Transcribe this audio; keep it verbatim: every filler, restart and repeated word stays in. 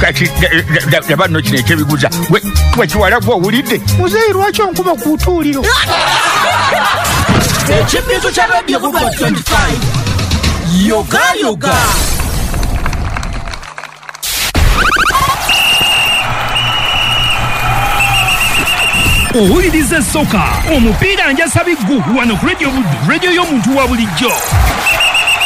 kati yabanno kino ekyebiguza wekiwala gwe owulidde muzeeyi lwaki onkuba ku tuuliro ekibbizo kya radio Buba twenty-five yoga yoga owuliriza essoka omupiira njasa biggu wano ku radio Buddu radio y'omuntu wa bulijjo.